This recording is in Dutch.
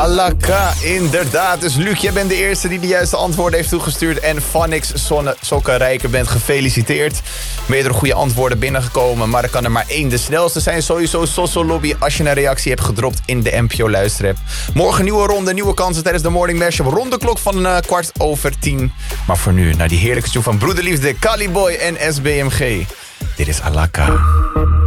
Alaka, inderdaad. Dus Luc, jij bent de eerste die de juiste antwoorden heeft toegestuurd. En Phonix Sokkenrijker bent gefeliciteerd. Meerdere goede antwoorden binnengekomen, maar er kan er maar één de snelste zijn. Sowieso Soso Lobby als je een reactie hebt gedropt in de NPO Luisterapp. Morgen nieuwe ronde, nieuwe kansen tijdens de Morning Mashup. Rond de klok van 10:15. Maar voor nu, naar die heerlijke tune van Broederliefde, Caliboy en SBMG. Dit is Alaka.